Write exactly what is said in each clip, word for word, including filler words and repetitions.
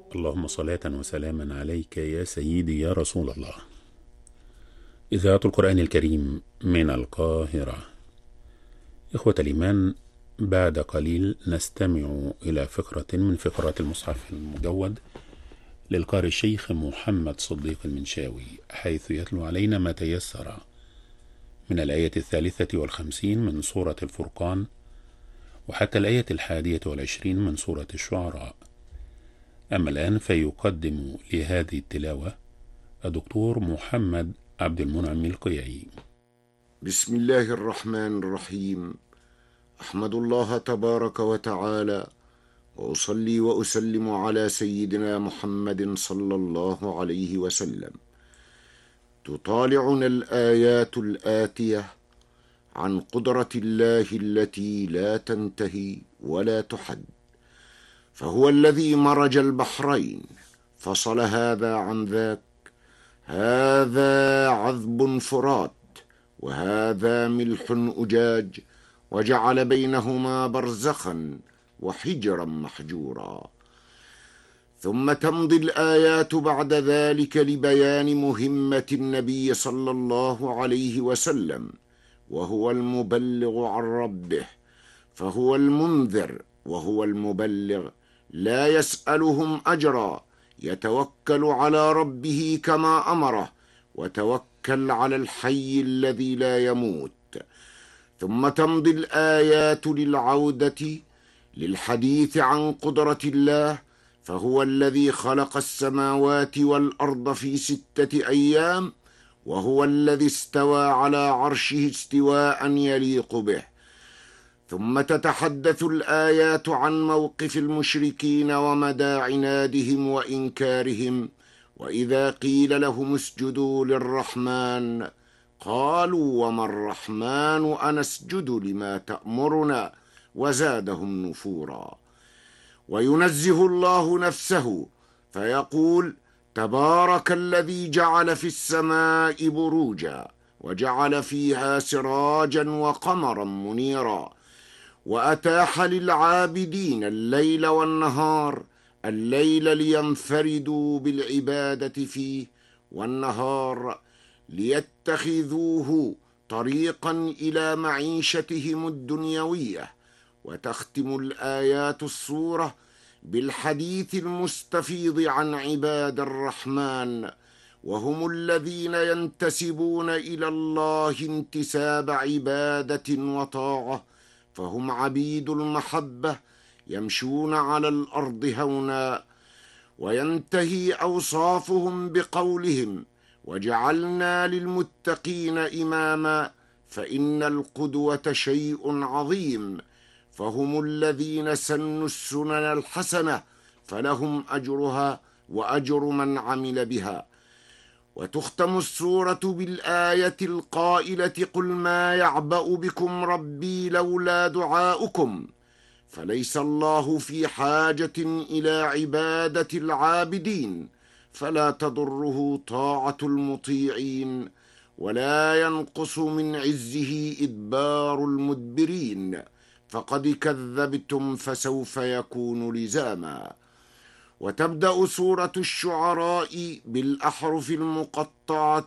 اللهم صلاة وسلاما عليك يا سيدي يا رسول الله. إذاعة القرآن الكريم من القاهرة. إخوة الإيمان، بعد قليل نستمع إلى فقرة من فقرات المصحف المجود للقارئ الشيخ محمد صديق المنشاوي، حيث يتلو علينا ما تيسر من الآية الثالثة والخمسين من سورة الفرقان وحتى الآية الحادية والعشرين من سورة الشعراء. أما الآن فيقدم لهذه التلاوة الدكتور محمد عبد المنعم القيعي. بسم الله الرحمن الرحيم. أحمد الله تبارك وتعالى وأصلي وأسلم على سيدنا محمد صلى الله عليه وسلم. تطالعنا الآيات الآتية عن قدرة الله التي لا تنتهي ولا تحد، فهو الذي مرج البحرين فصل هذا عن ذاك، هذا عذب فرات وهذا ملح أجاج، وجعل بينهما برزخا وحجرا محجورا. ثم تمضي الآيات بعد ذلك لبيان مهمة النبي صلى الله عليه وسلم، وهو المبلغ عن ربه، فهو المنذر وهو المبلغ، لا يسألهم أجرا، يتوكل على ربه كما أمره، وتوكل على الحي الذي لا يموت. ثم تمضي الآيات للعودة للحديث عن قدرة الله، فهو الذي خلق السماوات والأرض في ستة أيام، وهو الذي استوى على عرشه استواء يليق به. ثم تتحدث الآيات عن موقف المشركين ومدى عنادهم وإنكارهم، وإذا قيل لهم اسجدوا للرحمن قالوا وما الرحمن أنسجد لما تأمرنا، وزادهم نفورا. وينزه الله نفسه فيقول تبارك الذي جعل في السماء بروجا وجعل فيها سراجا وقمرا منيرا، وأتاح للعابدين الليل والنهار، الليل لينفردوا بالعبادة فيه، والنهار ليتخذوه طريقا إلى معيشتهم الدنيوية. وتختم الآيات السورة بالحديث المستفيض عن عباد الرحمن، وهم الذين ينتسبون إلى الله انتساب عبادة وطاعة، فهم عبيد المحبة يمشون على الأرض هونا. وينتهي أوصافهم بقولهم وجعلنا للمتقين إماما، فإن القدوة شيء عظيم، فهم الذين سنوا السنن الحسنة فلهم أجرها وأجر من عمل بها. وتختم السورة بالآية القائلة قل ما يعبأ بكم ربي لولا دعاؤكم، فليس الله في حاجة إلى عبادة العابدين، فلا تضره طاعة المطيعين، ولا ينقص من عزه إدبار المدبرين، فقد كذبتم فسوف يكون لزاما. وتبدأ سورة الشعراء بالأحرف المقطعة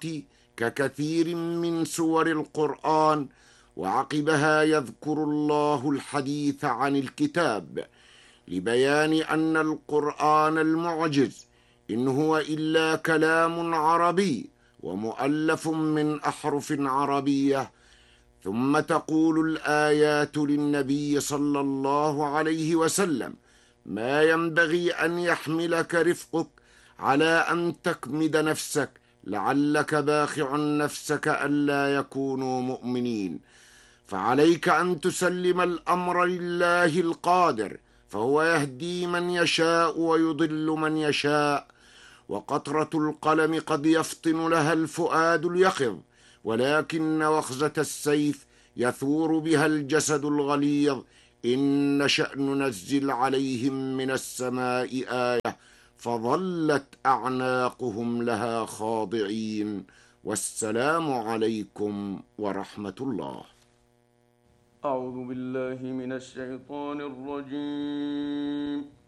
ككثير من سور القرآن، وعقبها يذكر الله الحديث عن الكتاب لبيان أن القرآن المعجز إن هو إلا كلام عربي ومؤلف من أحرف عربية. ثم تقول الآيات للنبي صلى الله عليه وسلم ما ينبغي أن يحملك رفقك على أن تكمد نفسك لعلك باخع نفسك ألا يكونوا مؤمنين، فعليك أن تسلم الأمر لله القادر، فهو يهدي من يشاء ويضل من يشاء. وقطرة القلم قد يفطن لها الفؤاد اليقظ، ولكن وخزة السيف يثور بها الجسد الغليظ. إن نشأ ننزل عليهم من السماء آية فظلت أعناقهم لها خاضعين. والسلام عليكم ورحمة الله. أعوذ بالله من الشيطان الرجيم.